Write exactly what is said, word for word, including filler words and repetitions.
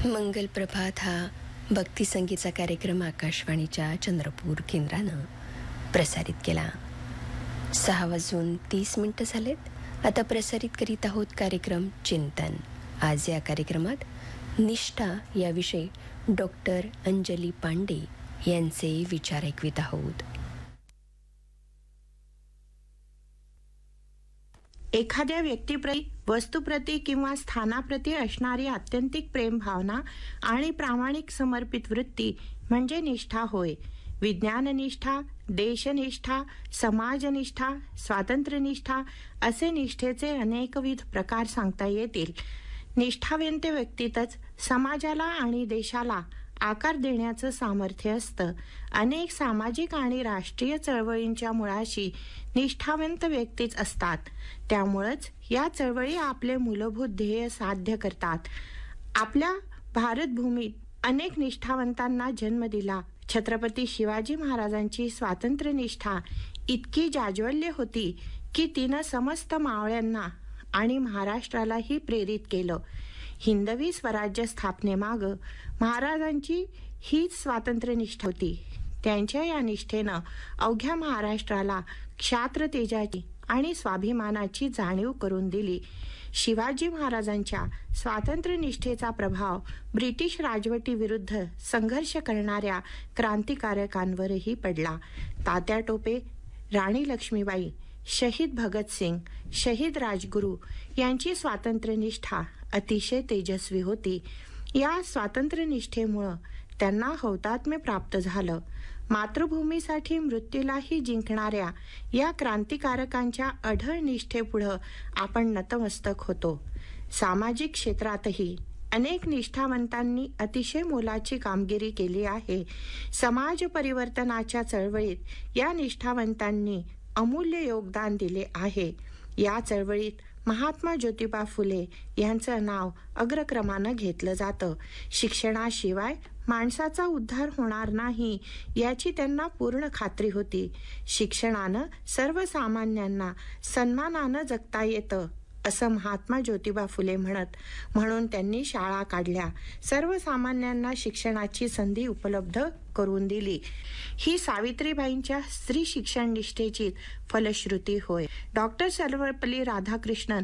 मंगल प्रभात हा भक्ती संगीतचा कार्यक्रम आकाशवाणीच्या चंद्रपूर केंद्रानं प्रसारित केला. सहा वाजून तीस मिनिटं झालेत. आता प्रसारित करीत आहोत कार्यक्रम चिंतन. आज या कार्यक्रमात निष्ठा याविषयी डॉक्टर अंजली पांडे यांचे विचार ऐकवित आहोत. एखाद्या व्यक्तीप्रती, वस्तूप्रती किंवा स्थानाप्रती असणारी आत्यंतिक प्रेम भावना आणि प्रामाणिक समर्पित वृत्ती म्हणजे निष्ठा होय. विज्ञाननिष्ठा, देशनिष्ठा, समाजनिष्ठा, स्वातंत्र्यनिष्ठा असे निष्ठेचे अनेकविध प्रकार सांगता येतील. निष्ठावंत व्यक्तीतच समाजाला आणि देशाला आकार देण्याचं सामर्थ्य असतं. अनेक सामाजिक आणि राष्ट्रीय चळवळींच्या मुळाशी निष्ठावंत व्यक्तीच असतात. त्यामुळंच या चळवळी आपले मूलभूत ध्येय साध्य करतात. आपल्या भारतभूमीत अनेक निष्ठावंतांना जन्म दिला. छत्रपती शिवाजी महाराजांची स्वातंत्र्यनिष्ठा इतकी जाज्वल्य होती की तिनं समस्त मावळ्यांना आणि महाराष्ट्रालाही प्रेरित केलं. हिंदवी स्वराज्य स्थापनेमागं महाराजांची हीच स्वातंत्र्यनिष्ठा होती. त्यांच्या या निष्ठेनं अवघ्या महाराष्ट्राला क्षात्र तेजाची आणि स्वाभिमानाची जाणीव करून दिली. शिवाजी महाराजांच्या स्वातंत्र्यनिष्ठेचा प्रभाव ब्रिटिश राजवटीविरुद्ध संघर्ष करणाऱ्या क्रांतिकारकांवरही पडला. तात्या टोपे, राणी लक्ष्मीबाई, शहीद भगतसिंग, शहीद राजगुरू यांची स्वातंत्र्यनिष्ठा अतिशय तेजस्वी होती. या स्वातंत्र्यनिष्ठेमुळं त्यांना हौतात्म्य प्राप्त झालं. मातृभूमीसाठी मृत्यूलाही जिंकणाऱ्या या क्रांतिकारकांच्या अढळ निष्ठेपुढं आपण नतमस्तक होतो. सामाजिक क्षेत्रातही अनेक निष्ठावंतांनी अतिशय मोलाची कामगिरी केली आहे. समाज परिवर्तनाच्या चळवळीत या निष्ठावंतांनी अमूल्य योगदान दिले आहे. या चळवळीत महात्मा ज्योतिबा फुले यांचं नाव अग्रक्रमानं घेतलं जातं. शिक्षणाशिवाय माणसाचा उद्धार होणार नाही याची त्यांना पूर्ण खात्री होती. शिक्षणानं सर्वसामान्यांना सन्मानानं जगता येतं असं महात्मा ज्योतिबा फुले म्हणत. म्हणून त्यांनी शाळा काढल्या, सर्वसामान्यांना शिक्षणाची संधी उपलब्ध करून दिली. ही सावित्रीबाईंच्या स्त्री शिक्षण निष्ठेची फलश्रुती होय. डॉक्टर सर्वपल्ली राधाकृष्णन